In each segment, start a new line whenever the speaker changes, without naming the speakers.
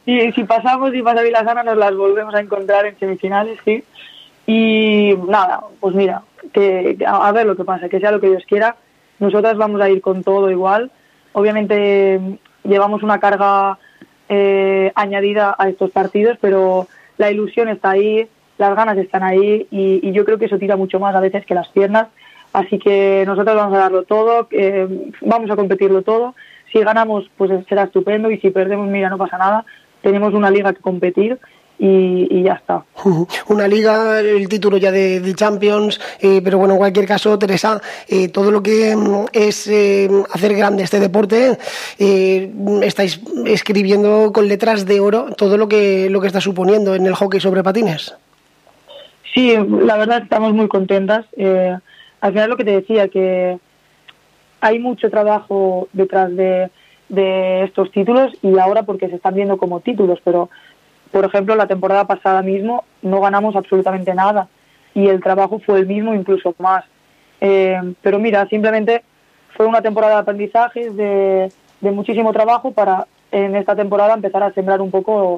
Y si pasamos y pasa Vilassana nos las volvemos a encontrar en semifinales, sí. Y nada, pues mira, que a ver lo que pasa, que sea lo que Dios quiera. Nosotras vamos a ir con todo igual. Obviamente llevamos una carga añadida a estos partidos, pero la ilusión está ahí, las ganas están ahí y yo creo que eso tira mucho más a veces que las piernas. Así que nosotros vamos a darlo todo, vamos a competirlo todo. Si ganamos, pues será estupendo, y si perdemos, mira, no pasa nada. Tenemos una liga que competir y ya está.
Una liga, el título ya de Champions, pero bueno, en cualquier caso, Teresa, todo lo que es hacer grande este deporte, estáis escribiendo con letras de oro todo lo que está suponiendo en el hockey sobre patines.
Sí, la verdad estamos muy contentas. Al final lo que te decía, que hay mucho trabajo detrás de estos títulos, y ahora porque se están viendo como títulos, pero por ejemplo la temporada pasada mismo no ganamos absolutamente nada y el trabajo fue el mismo, incluso más. Pero mira, simplemente fue una temporada de aprendizajes, de muchísimo trabajo para en esta temporada empezar a sembrar un poco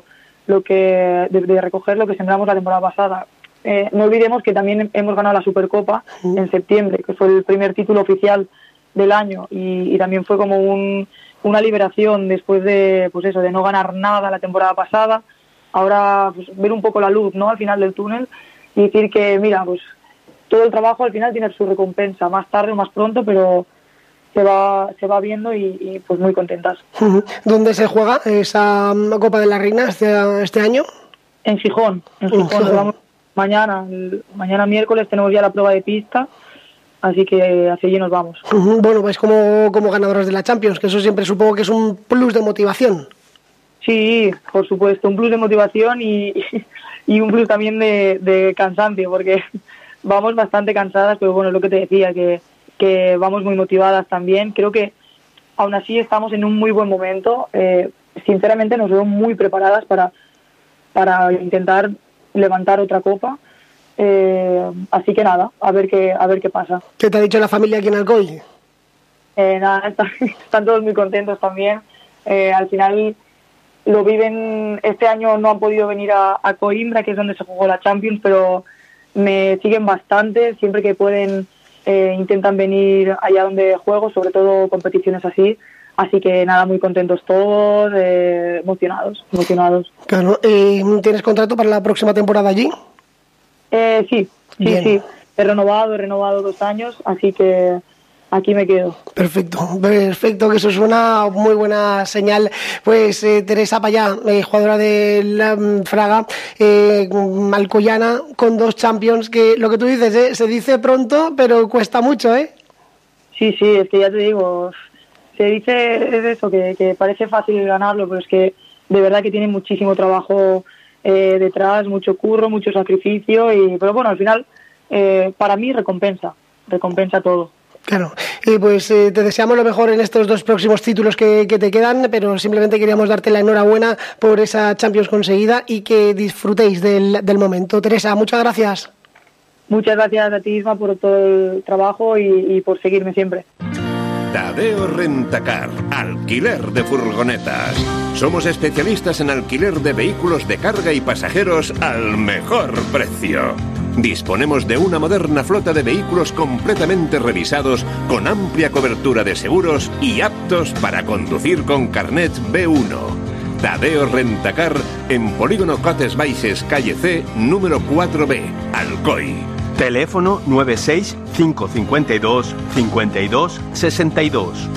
de recoger lo que sembramos la temporada pasada. No olvidemos que también hemos ganado la Supercopa en septiembre, que fue el primer título oficial del año, y también fue como una liberación después de, pues eso, de no ganar nada la temporada pasada. Ahora pues, ver un poco la luz, ¿no?, al final del túnel, y decir que mira, pues todo el trabajo al final tiene su recompensa, más tarde o más pronto, pero se va viendo y pues muy contentas.
¿Dónde se juega esa Copa de la Reina este año?
En Gijón. Nos vamos mañana miércoles tenemos ya la prueba de pista, así que hacia allí nos vamos.
Bueno, pues como ganadoras de la Champions, que eso siempre supongo que es un plus de motivación.
Sí, por supuesto, un plus de motivación y un plus también de cansancio, porque vamos bastante cansadas, pero bueno, es lo que te decía, que vamos muy motivadas también. Creo que aún así estamos en un muy buen momento. Sinceramente nos veo muy preparadas para intentar levantar otra copa. Así que nada, a ver qué pasa.
¿Qué te ha dicho la familia aquí en Alcoy?
Nada, están todos muy contentos también. Al final lo viven, este año no han podido venir a Coimbra, que es donde se jugó la Champions, pero me siguen bastante, siempre que pueden intentan venir allá donde juego, sobre todo competiciones así que nada, muy contentos todos, emocionados.
Claro, ¿tienes contrato para la próxima temporada allí?
Sí, he renovado 2 años, así que aquí me quedo.
Perfecto, que eso es una muy buena señal. Pues Teresa Payá, jugadora de la Fraga, alcoyana, con 2 Champions, que lo que tú dices, se dice pronto, pero cuesta mucho, ¿eh?
Sí, es que ya te digo, se dice es eso, que parece fácil ganarlo, pero es que de verdad que tiene muchísimo trabajo detrás, mucho curro, mucho sacrificio, pero bueno, al final para mí recompensa todo.
Claro, pues te deseamos lo mejor en estos 2 próximos títulos que te quedan, pero simplemente queríamos darte la enhorabuena por esa Champions conseguida y que disfrutéis del momento. Teresa, muchas gracias.
Muchas gracias a ti, Isma, por todo el trabajo y por seguirme siempre.
Tadeo Rentacar, alquiler de furgonetas. Somos especialistas en alquiler de vehículos de carga y pasajeros al mejor precio. Disponemos de una moderna flota de vehículos completamente revisados, con amplia cobertura de seguros y aptos para conducir con carnet B1. Tadeo Rentacar, en Polígono Cotes Baixes, calle C, número 4B, Alcoy.
Teléfono 96 552 52 62.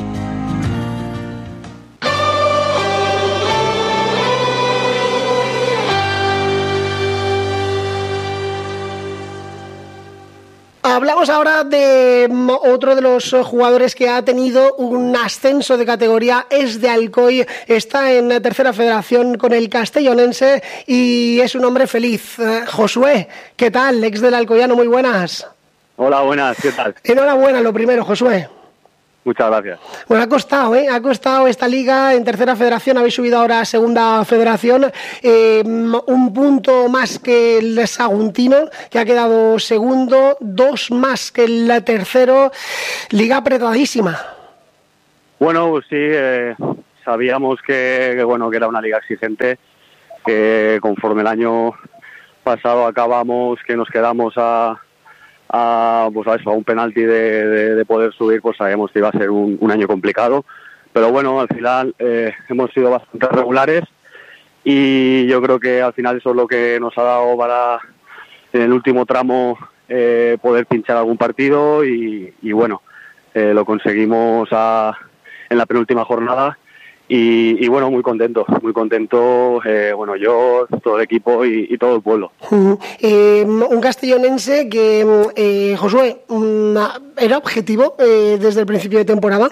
Hablamos ahora de otro de los jugadores que ha tenido un ascenso de categoría, es de Alcoy, está en la tercera federación con el castellonense y es un hombre feliz. Josué, ¿qué tal? Ex del Alcoyano, muy buenas.
Hola, buenas, ¿qué tal?
Enhorabuena, lo primero, Josué.
Muchas gracias.
Bueno, ha costado esta liga en tercera federación, habéis subido ahora a segunda federación, un punto más que el Saguntino, que ha quedado segundo, 2 más que el tercero, liga apretadísima.
Bueno, pues sí, sabíamos que era una liga exigente, que conforme el año pasado acabamos, que nos quedamos a un penalti de poder subir, pues sabíamos que iba a ser un año complicado. Pero bueno, al final hemos sido bastante regulares y yo creo que al final eso es lo que nos ha dado para en el último tramo poder pinchar algún partido y bueno, lo conseguimos en la penúltima jornada y bueno, muy contento, yo, todo el equipo y todo el pueblo.
Un castellonense que, Josué, ¿era objetivo desde el principio de temporada?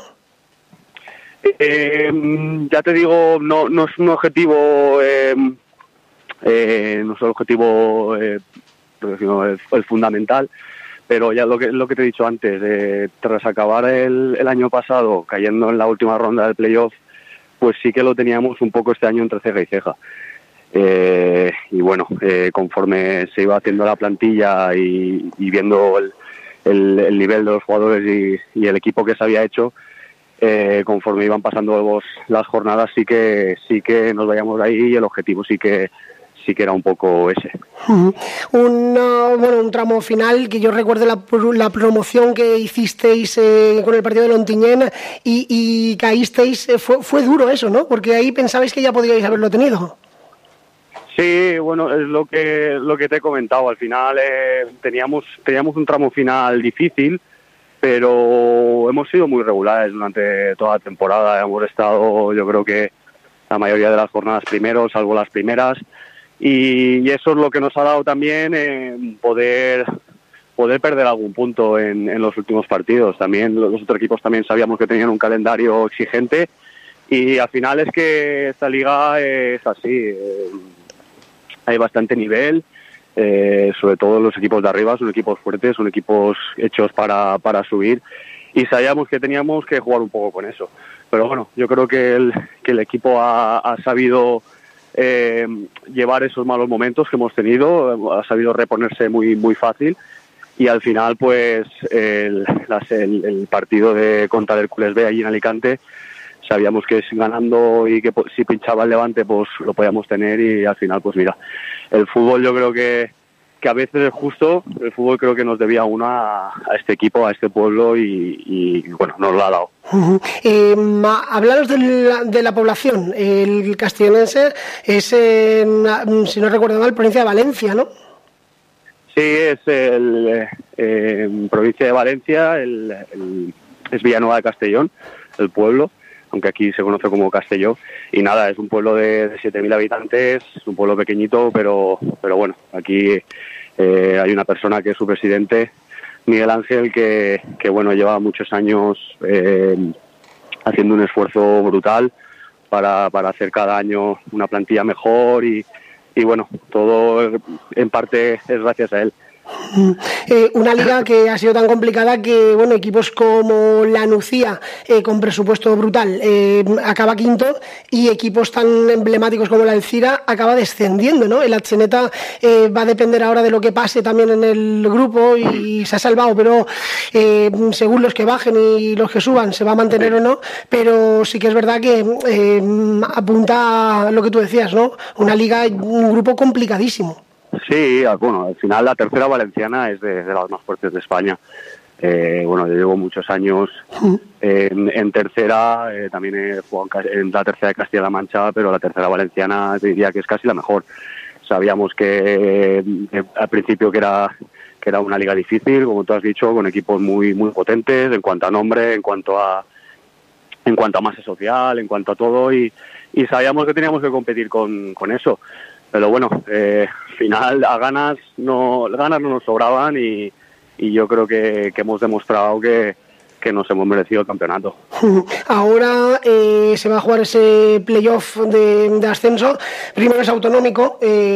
Ya te digo, no es un objetivo, no es el objetivo el fundamental, pero ya lo que te he dicho antes, tras acabar el año pasado cayendo en la última ronda del playoff, pues sí que lo teníamos un poco este año entre ceja y ceja. Y bueno, conforme se iba haciendo la plantilla y viendo el nivel de los jugadores y el equipo que se había hecho, conforme iban pasando las jornadas sí que nos veíamos ahí y el objetivo sí que era un poco ese.
Un tramo final que yo recuerdo la promoción que hicisteis con el partido de Lontiñén y caísteis, fue duro eso, ¿no? Porque ahí pensabais que ya podíais haberlo tenido.
Sí, bueno, es lo que te he comentado. Al final teníamos un tramo final difícil, pero hemos sido muy regulares durante toda la temporada. Hemos estado, yo creo que la mayoría de las jornadas primeros, salvo las primeras, y eso es lo que nos ha dado también poder perder algún punto en los últimos partidos. También los otros equipos también sabíamos que tenían un calendario exigente y al final es que esta liga es así. Hay bastante nivel, sobre todo los equipos de arriba, son equipos fuertes, son equipos hechos para subir y sabíamos que teníamos que jugar un poco con eso. Pero bueno, yo creo que el equipo ha sabido llevar esos malos momentos que hemos tenido, ha sabido reponerse muy, muy fácil y al final pues el partido contra el Hércules B allí en Alicante sabíamos que ganando y que si pinchaba el Levante pues lo podíamos tener y al final pues mira, el fútbol yo creo que a veces es justo, el fútbol creo que nos debía a este equipo, a este pueblo y bueno, nos lo ha dado.
Hablaros de la población, el castellonense es, si no recuerdo mal, provincia de Valencia, ¿no?
Sí, es provincia de Valencia, es Villanueva de Castellón, el pueblo, aunque aquí se conoce como Castelló, y nada, es un pueblo de 7.000 habitantes, es un pueblo pequeñito, pero bueno, aquí hay una persona que es su presidente, Miguel Ángel, que bueno, lleva muchos años haciendo un esfuerzo brutal para hacer cada año una plantilla mejor y bueno, todo en parte es gracias a él.
Una liga que ha sido tan complicada que bueno, equipos como la Nucía con presupuesto brutal acaba quinto y equipos tan emblemáticos como la Alcira acaba descendiendo, ¿no? El Atzeneta va a depender ahora de lo que pase también en el grupo y se ha salvado, pero según los que bajen y los que suban se va a mantener o no, pero sí que es verdad que apunta a lo que tú decías, ¿no? Una liga, un grupo complicadísimo.
Sí, bueno, al final la tercera valenciana es de las más fuertes de España. Bueno, yo llevo muchos años en tercera, también he jugado en la tercera de Castilla-La Mancha, pero la tercera valenciana te diría que es casi la mejor. Sabíamos que al principio que era una liga difícil, como tú has dicho, con equipos muy muy potentes en cuanto a nombre, en cuanto a masa social, en cuanto a todo, y sabíamos que teníamos que competir con eso. Pero bueno, al final a ganas no nos sobraban y yo creo que hemos demostrado que nos hemos merecido el campeonato.
Ahora se va a jugar ese playoff de ascenso. Primero es autonómico,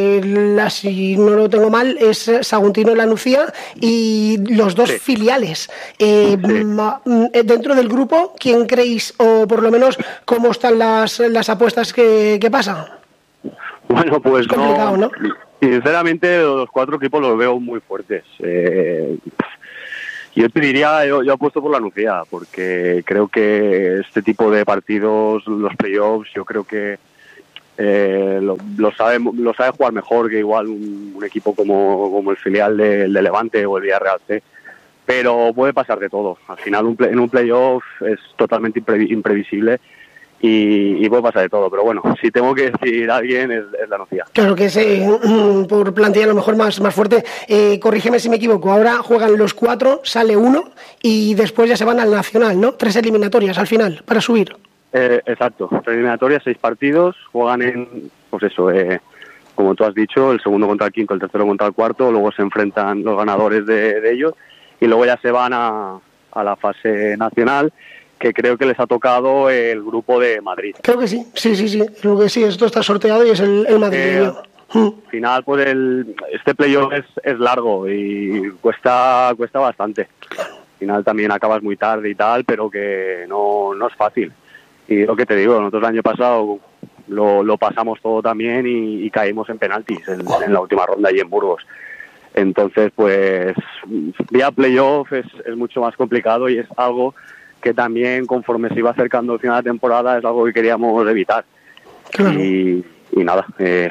si no lo tengo mal, es Saguntino y la Nucía y los dos filiales.
Sí.
Dentro del grupo, ¿quién creéis, o por lo menos cómo están las apuestas que pasan?
Bueno, pues
complicado, ¿no?
Sinceramente los cuatro equipos los veo muy fuertes. Yo te diría, yo apuesto por la Nucía, porque creo que este tipo de partidos, los playoffs, yo creo que lo sabe jugar mejor que igual un equipo como el filial del Levante o el Villarreal C. Pero puede pasar de todo. Al final en un playoff es totalmente imprevisible y puede pasar de todo. Pero bueno, si tengo que decir a alguien es la Nucía.
Claro que es por plantilla a lo mejor más fuerte. Corrígeme si me equivoco. Ahora juegan los 4, sale uno y después ya se van al Nacional, ¿no? 3 eliminatorias al final para subir.
Exacto. 3 eliminatorias, 6 partidos. Juegan en, pues eso, como tú has dicho, el segundo contra el quinto, el tercero contra el cuarto. Luego se enfrentan los ganadores de ellos. Y luego ya se van a la fase nacional, que creo que les ha tocado el grupo de Madrid.
Creo que sí. Creo que sí, esto está sorteado y es el Madrid.
Al final, pues este playoff es largo y cuesta bastante. Al final también acabas muy tarde y tal, pero que no es fácil. Y lo que te digo, nosotros el año pasado lo pasamos todo también y caímos en penaltis en la última ronda allí en Burgos. Entonces, pues, vía playoff es mucho más complicado y es algo que también, conforme se iba acercando el final de temporada, es algo que queríamos evitar. Claro. Y nada,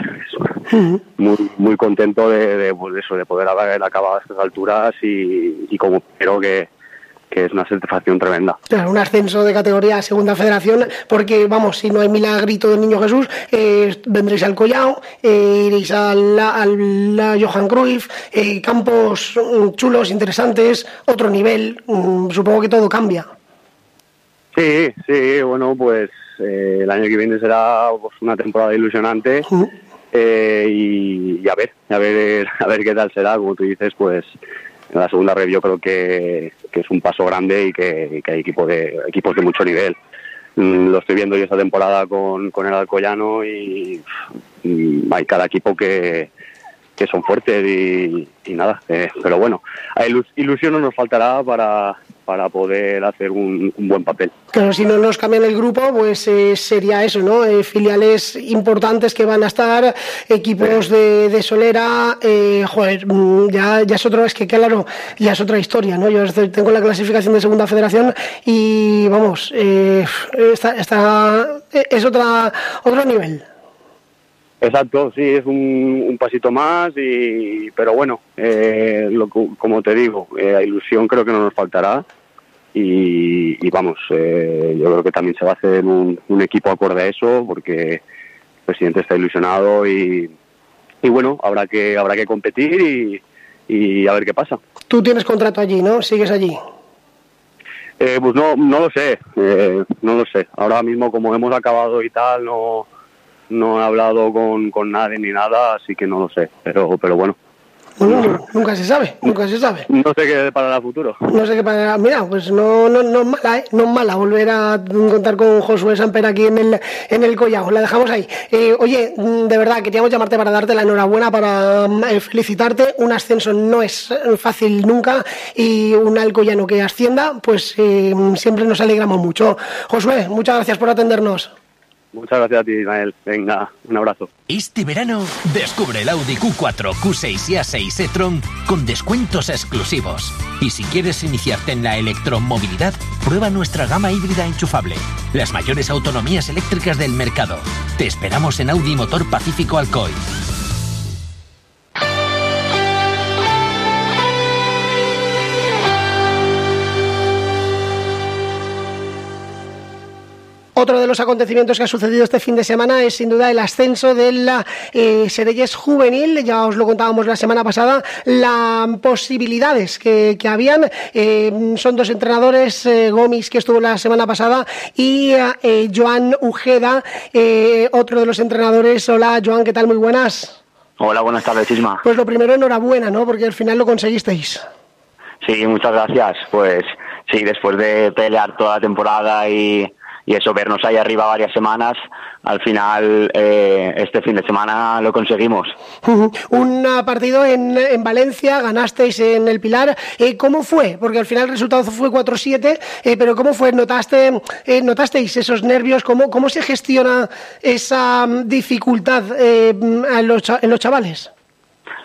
muy contento de poder haber acabado a estas alturas y como espero que es una satisfacción tremenda.
Claro, un ascenso de categoría a Segunda Federación, porque vamos, si no hay milagrito del Niño Jesús, vendréis al Collao, iréis al Johan Cruyff, campos chulos, interesantes, otro nivel, supongo que todo cambia.
Sí, bueno, pues el año que viene será pues, una temporada ilusionante y a ver qué tal será, como tú dices, pues en la segunda red yo creo que es un paso grande y que hay equipos de mucho nivel. Lo estoy viendo yo esta temporada con el Alcoyano y hay cada equipo que son fuertes y nada, pero bueno, ilusión no nos faltará para poder hacer un buen papel.
Claro, si no nos cambian el grupo, pues sería eso, ¿no? Filiales importantes que van a estar, equipos de Solera, ya es otro, es que claro, ya es otra historia, ¿no? Yo tengo la clasificación de Segunda Federación y vamos, es otro nivel.
Exacto, sí, es un pasito más, pero bueno, como te digo, ilusión creo que no nos faltará y vamos, yo creo que también se va a hacer un equipo acorde a eso porque el presidente está ilusionado y bueno, habrá que competir y a ver qué pasa.
Tú tienes contrato allí, ¿no? ¿Sigues allí?
Pues no lo sé, ahora mismo como hemos acabado y tal, no he hablado con nadie ni nada, así que no lo sé, pero bueno.
Bueno, nunca se sabe.
No sé qué deparará el futuro.
No sé qué para. Mira, pues no es mala, no es mala volver a contar con Josué Samper aquí en el Collao. La dejamos ahí. Oye, de verdad, queríamos llamarte para darte la enhorabuena, para felicitarte. Un ascenso no es fácil nunca y un alcoyano que ascienda, pues siempre nos alegramos mucho. Josué, muchas gracias por atendernos.
Muchas gracias a ti, Ismael. Venga, un abrazo.
Este verano, descubre el Audi Q4, Q6 y A6 e-tron con descuentos exclusivos. Y si quieres iniciarte en la electromovilidad, prueba nuestra gama híbrida enchufable. Las mayores autonomías eléctricas del mercado. Te esperamos en Audi Motor Pacífico Alcoy.
Otro de los acontecimientos que ha sucedido este fin de semana es sin duda el ascenso de la Sereyes Juvenil. Ya os lo contábamos la semana pasada, las posibilidades que habían. Son dos entrenadores, Gomis, que estuvo la semana pasada, y Joan Ujeda, otro de los entrenadores. Hola, Joan, ¿qué tal? Muy buenas.
Hola, buenas tardes, Isma.
Pues lo primero, enhorabuena, ¿no? Porque al final lo conseguisteis.
Sí, muchas gracias. Pues sí, después de pelear toda la temporada y eso, vernos ahí arriba varias semanas, al final este fin de semana lo conseguimos.
Un partido en Valencia, ganasteis en el Pilar. ¿Cómo fue? Porque al final el resultado fue 4-7, pero ¿cómo fue? ¿Notasteis esos nervios? ¿Cómo se gestiona esa dificultad en los chavales?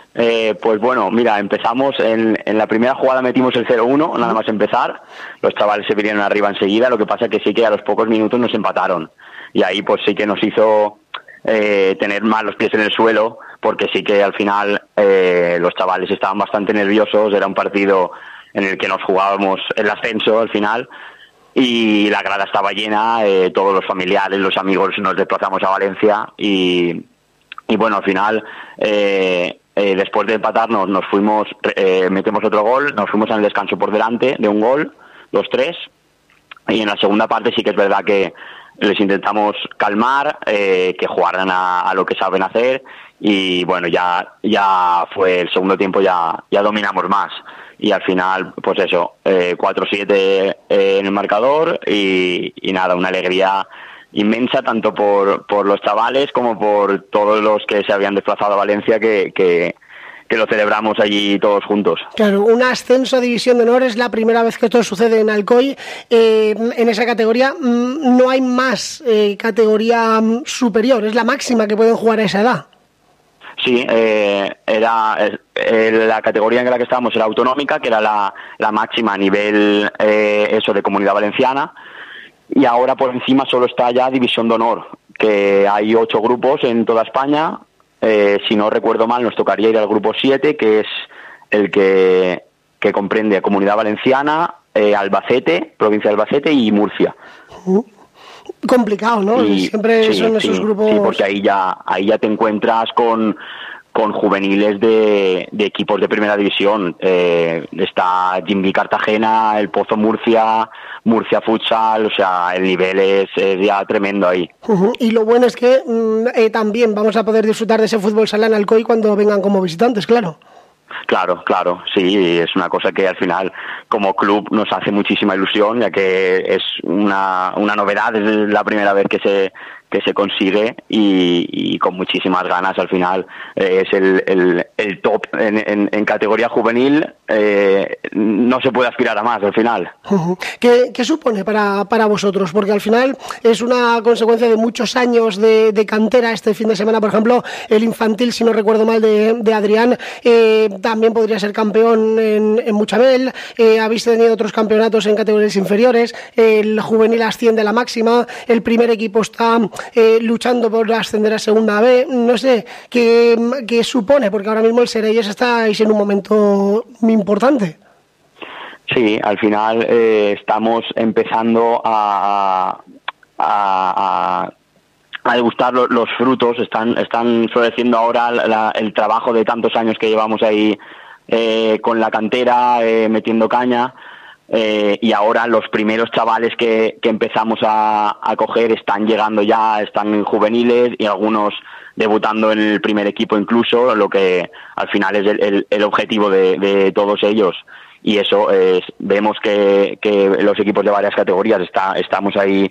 Pues bueno, mira, empezamos en la primera jugada metimos el 0-1, nada más empezar. Los chavales se vinieron arriba enseguida, lo que pasa que sí que a los pocos minutos nos empataron. Y ahí pues sí que nos hizo tener más los pies en el suelo, porque sí que al final los chavales estaban bastante nerviosos. Era un partido en el que nos jugábamos el ascenso al final, y la grada estaba llena, todos los familiares, los amigos nos desplazamos a Valencia y bueno, al final después de empatarnos nos fuimos, metemos otro gol, nos fuimos en el descanso por delante de un gol, 2-3, y en la segunda parte sí que es verdad que les intentamos calmar, que jugaran a lo que saben hacer, y bueno, ya fue el segundo tiempo, ya dominamos más, y al final pues eso, 4-7 en el marcador, y nada, una alegría inmensa tanto por los chavales como por todos los que se habían desplazado a Valencia, que lo celebramos allí todos juntos.
Claro, un ascenso a División de Honor es la primera vez que esto sucede en Alcoy. En esa categoría no hay más categoría superior, es la máxima que pueden jugar a esa edad.
Sí, la categoría en la que estábamos era autonómica, que era la máxima a nivel de Comunidad Valenciana. Y ahora por encima solo está ya División de Honor, que hay 8 grupos en toda España. Si no recuerdo mal, nos tocaría ir al grupo 7, que es el que comprende a Comunidad Valenciana, Albacete, provincia de Albacete y Murcia.
Complicado, ¿no? Siempre son esos grupos.
Sí, porque ahí ya te encuentras con juveniles de equipos de primera división. Está Jimby Cartagena, el Pozo Murcia Futsal, o sea, el nivel es ya tremendo ahí.
Y lo bueno es que también vamos a poder disfrutar de ese fútbol sala en Alcoy cuando vengan como visitantes, claro.
Claro, sí, es una cosa que al final como club nos hace muchísima ilusión, ya que es una novedad, es la primera vez que se consigue, y con muchísimas ganas. Al final es el top en categoría juvenil, no se puede aspirar a más al final.
¿Qué supone para vosotros? Porque al final es una consecuencia de muchos años de cantera. Este fin de semana, por ejemplo, el infantil, si no recuerdo mal, de Adrián, también podría ser campeón en Muchabel. Habéis tenido otros campeonatos en categorías inferiores, el juvenil asciende a la máxima, el primer equipo está luchando por ascender a segunda B. No sé qué supone, porque ahora mismo el Sereyes estáis en un momento muy importante.
Sí, al final estamos empezando a degustar los frutos, están floreciendo ahora el trabajo de tantos años que llevamos ahí con la cantera, metiendo caña. Y ahora los primeros chavales que empezamos a coger están llegando ya, están en juveniles y algunos debutando en el primer equipo incluso, lo que al final es el objetivo de todos ellos. Y eso vemos que los equipos de varias categorías estamos ahí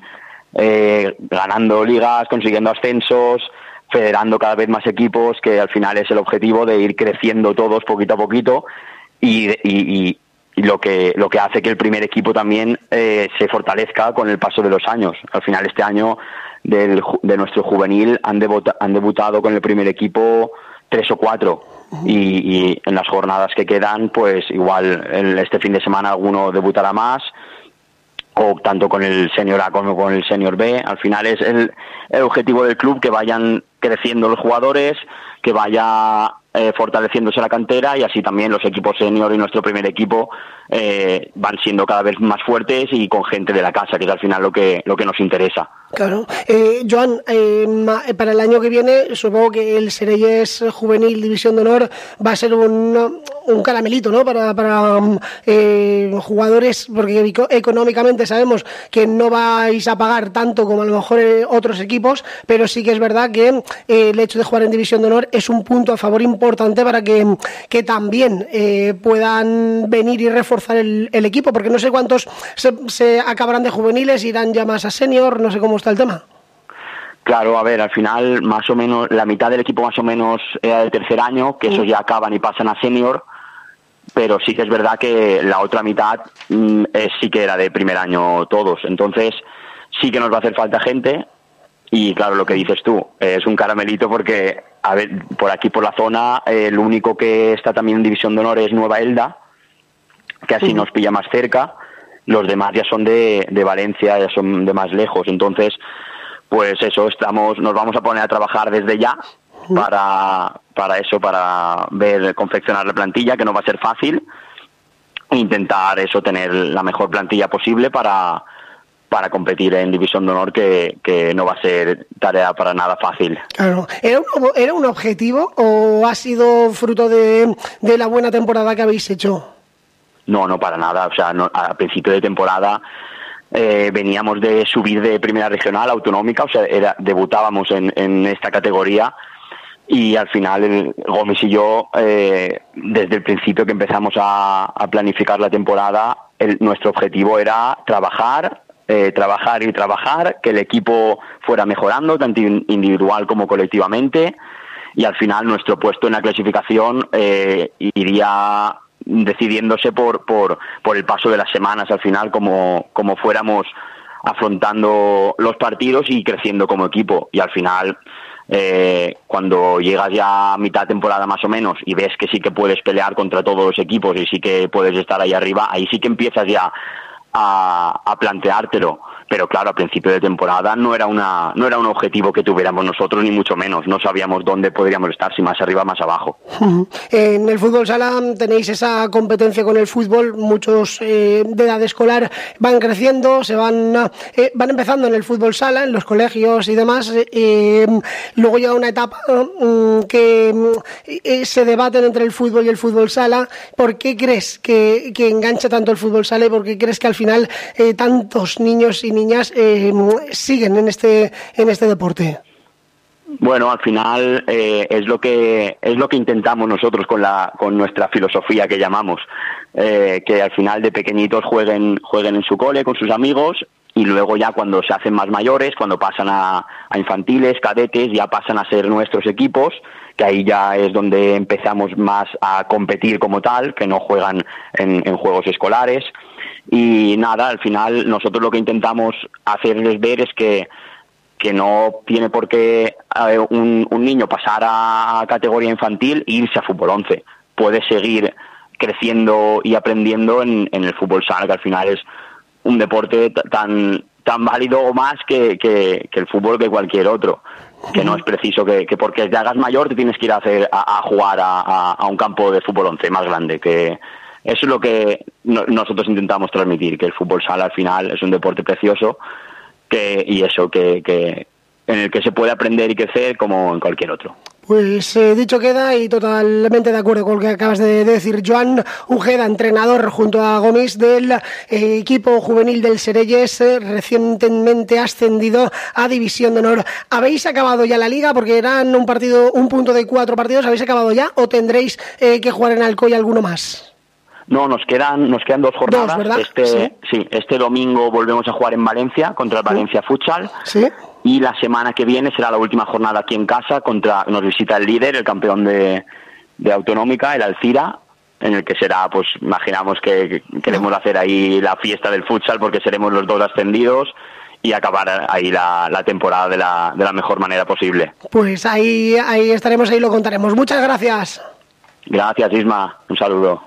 ganando ligas, consiguiendo ascensos, federando cada vez más equipos, que al final es el objetivo de ir creciendo todos poquito a poquito, y lo que hace que el primer equipo también se fortalezca con el paso de los años. Al final este año de nuestro juvenil han debutado con el primer equipo 3 o 4, y en las jornadas que quedan pues igual este fin de semana alguno debutará más, o tanto con el senior A como con el senior B. Al final es el objetivo del club, que vayan creciendo los jugadores, que vaya fortaleciéndose la cantera, y así también los equipos senior y nuestro primer equipo van siendo cada vez más fuertes y con gente de la casa, que es al final lo que nos interesa.
Claro. Joan, para el año que viene supongo que el Sereyes Juvenil División de Honor va a ser un caramelito, ¿no? Para jugadores, porque económicamente sabemos que no vais a pagar tanto como a lo mejor otros equipos, pero sí que es verdad que el hecho de jugar en División de Honor es un punto a favor importante para que también puedan venir y reforzar el equipo, porque no sé cuántos se acabarán de juveniles, irán ya más a senior, no sé cómo está el tema.
Claro, a ver, al final más o menos la mitad del equipo más o menos era del tercer año, que esos ya acaban y pasan a senior, pero sí que es verdad que la otra mitad sí que era de primer año todos. Entonces sí que nos va a hacer falta gente, y claro, lo que dices tú, es un caramelito porque a ver, por aquí por la zona, el único que está también en División de Honor es Nueva Elda, que así nos pilla más cerca. Los demás ya son de Valencia, ya son de más lejos. Entonces, pues eso, nos vamos a poner a trabajar desde ya para confeccionar la plantilla, que no va a ser fácil, e intentar eso, tener la mejor plantilla posible para competir en División de Honor, que no va a ser tarea para nada fácil.
Claro. ¿Era un objetivo o ha sido fruto de la buena temporada que habéis hecho?
No, para nada. O sea, a principio de temporada veníamos de subir de primera regional autonómica, o sea, debutábamos en esta categoría, y al final Gómez y yo, desde el principio que empezamos a planificar la temporada, nuestro objetivo era trabajar, que el equipo fuera mejorando, tanto individual como colectivamente, y al final nuestro puesto en la clasificación iría decidiéndose por el paso de las semanas, al final, como fuéramos afrontando los partidos y creciendo como equipo. Y al final, cuando llegas ya a mitad de temporada más o menos y ves que sí que puedes pelear contra todos los equipos y sí que puedes estar ahí arriba, ahí sí que empiezas ya a planteártelo. Pero claro, a principio de temporada no era un objetivo que tuviéramos nosotros, ni mucho menos. No sabíamos dónde podríamos estar, si más arriba, más abajo.
En el fútbol sala tenéis esa competencia con el fútbol. Muchos de edad escolar van creciendo, van empezando en el fútbol sala, en los colegios y demás. Luego llega una etapa que se debaten entre el fútbol y el fútbol sala. ¿Por qué crees que engancha tanto el fútbol sala y por qué crees que al final tantos niños y niñas siguen en este deporte?
Bueno, al final es lo que intentamos nosotros con nuestra filosofía que llamamos, que al final de pequeñitos jueguen en su cole con sus amigos, y luego ya cuando se hacen más mayores, cuando pasan a infantiles, cadetes, ya pasan a ser nuestros equipos, que ahí ya es donde empezamos más a competir como tal, que no juegan en juegos escolares. Y nada, al final nosotros lo que intentamos hacerles ver es que no tiene por qué un niño pasar a categoría infantil e irse a fútbol 11. Puede seguir creciendo y aprendiendo en el fútbol sala, que al final es un deporte tan válido o más que el fútbol, que cualquier otro. Que no es preciso que porque te hagas mayor te tienes que ir a jugar a un campo de fútbol 11 más grande, que eso es lo que nosotros intentamos transmitir, que el fútbol sala al final es un deporte precioso, que en el que se puede aprender y crecer como en cualquier otro.
Pues dicho queda, y totalmente de acuerdo con lo que acabas de decir. Joan Ujeda, entrenador junto a Gómez del equipo juvenil del Serelles, recientemente ascendido a División de Honor. ¿Habéis acabado ya la liga? Porque eran un punto de 4 partidos. ¿Habéis acabado ya o tendréis que jugar en Alcoy alguno más?
No, nos quedan 2 jornadas.
¿Verdad?
Este domingo volvemos a jugar en Valencia contra el Valencia Futsal.
Sí.
Y la semana que viene será la última jornada aquí en casa, nos visita el líder, el campeón de Autonómica, el Alcira, en el que será, pues imaginamos que queremos hacer ahí la fiesta del futsal, porque seremos los 2 ascendidos, y acabar ahí la temporada de la mejor manera posible.
Pues ahí estaremos, ahí lo contaremos. Muchas gracias.
Gracias, Isma. Un saludo.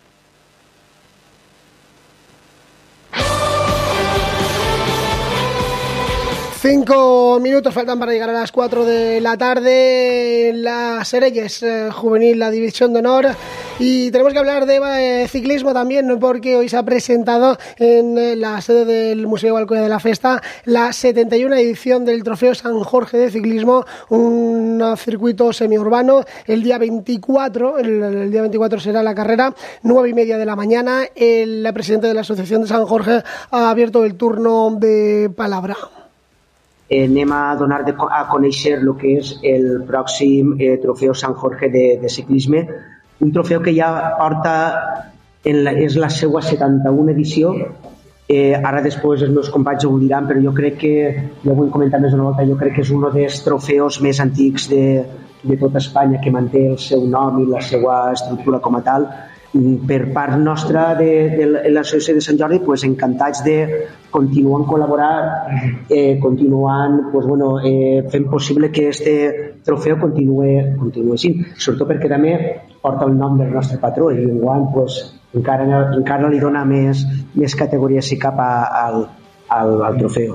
Cinco minutos faltan para llegar a las 4 de la tarde. La Serelles juvenil, la División de Honor. Y tenemos que hablar de ciclismo también, porque hoy se ha presentado en la sede del Museo Alcoy de la Festa la 71 edición del Trofeo San Jorge de Ciclismo, un circuito semiurbano. El día 24, el día 24 será la carrera, 9:30 de la mañana. El presidente de la Asociación de San Jorge ha abierto el turno de palabra.
Anem a donar a conèixer el que és el pròxim Trofeu Sant Jorge de ciclisme, un trofeu que ja porta, és la seva 71 edició. Ara després els meus companys ho diran, però jo crec que, ja ho hem comentat més d'una volta, jo crec que és un dels trofeus més antics de tota Espanya, que manté el seu nom i la seva estructura com a tal. per part nostra de l'Associació de Sant Jordi, pues, encantats de continuar col·laborar, continuant pues, bueno, fent possible que este trofeu continue així, sobretot perquè també porta el nom del nostre patró i enguany pues, encara li dona més categoria si cap al trofeu.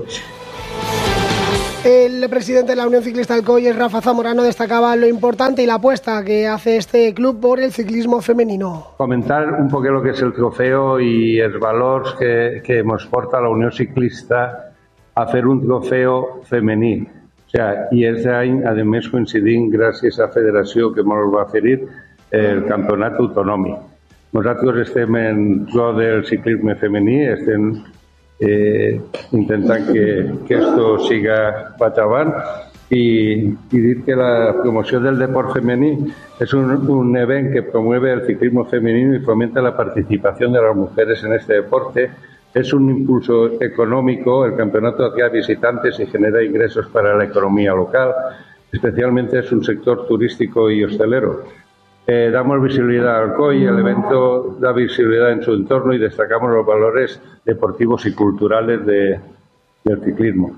El presidente de la Unión Ciclista Alcoy, Rafa Zamorano, destacaba lo importante y la apuesta que hace este club por el ciclismo femenino.
Comentar un poco lo que es el trofeo y els valors que nos porta la Unión Ciclista a fer un trofeu femení. O sea, i aquest any, a més, coincidint gràcies a la federació que ens va oferir el campionat autonòmic. Nosaltres estem en pro del ciclisme femení, estem intentant que esto siga para avant y dir que la promoción del deporte femenino es un evento que promueve el ciclismo femenino y fomenta la participación de las mujeres en este deporte. Es un impulso económico, el campeonato atrae visitantes y genera ingresos para la economía local, especialmente es un sector turístico y hostelero. Damos visibilidad al Alcoy, el evento da visibilidad en su entorno y destacamos los valores deportivos y culturales del ciclismo.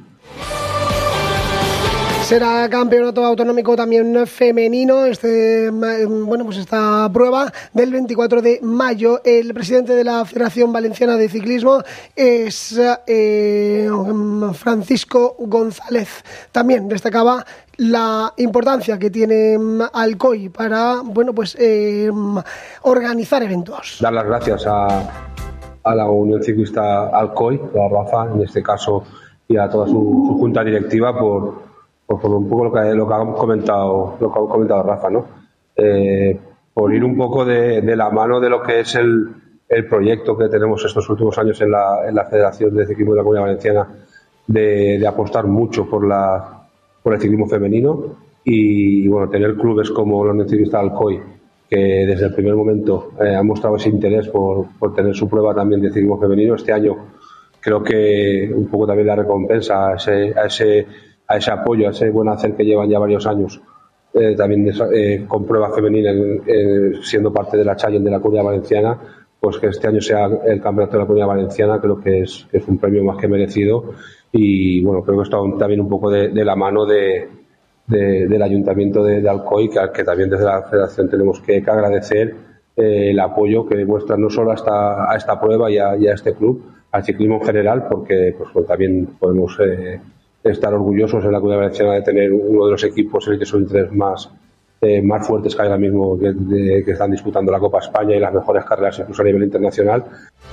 Será campeonato autonómico también femenino pues esta prueba del 24 de mayo. El presidente de la Federación Valenciana de Ciclismo es Francisco González. También destacaba la importancia que tiene Alcoy para organizar eventos.
Dar las gracias a la Unión Ciclista Alcoy, a Rafa en este caso, y a toda su junta directiva por un poco lo que ha comentado Rafa, ¿no? Por ir un poco de la mano de lo que es el proyecto que tenemos estos últimos años en la Federación de Ciclismo de la Comunidad Valenciana, de apostar mucho por el ciclismo femenino y bueno, tener clubes como la Unión Ciclista Alcoy, que desde el primer momento han mostrado ese interés por tener su prueba también de ciclismo femenino. Este año creo que un poco también la recompensa a ese apoyo, a ese buen hacer que llevan ya varios años, también con prueba femenina, siendo parte de la Challenge de la Comunidad Valenciana, pues que este año sea el campeonato de la Comunidad Valenciana, creo que es un premio más que merecido. Y bueno, creo que está también un poco de la mano del Ayuntamiento de Alcoy, que también desde la Federación tenemos que agradecer el apoyo que demuestra no solo a esta prueba y a este club, al ciclismo en general, porque pues también podemos estar orgullosos en la Comunidad Valenciana de tener uno de los equipos en el que son tres más fuertes que hay ahora mismo, que están disputando la Copa España y las mejores carreras incluso a nivel internacional.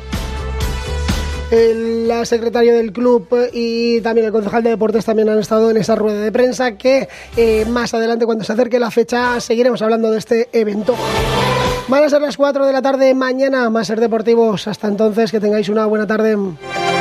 El secretario del club y también el concejal de deportes también han estado en esa rueda de prensa que más adelante, cuando se acerque la fecha, seguiremos hablando de este evento. Van a ser las 4 de la tarde mañana, Más Ser Deportivos. Hasta entonces, que tengáis una buena tarde.